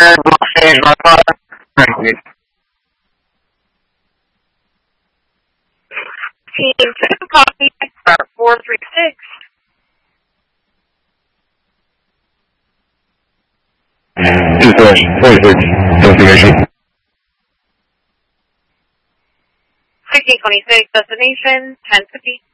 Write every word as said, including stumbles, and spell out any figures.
stage, my father. Thank you. Team two, copy, start four three six. Two slash forty-six, destination. sixteen twenty-six, destination, ten fifty.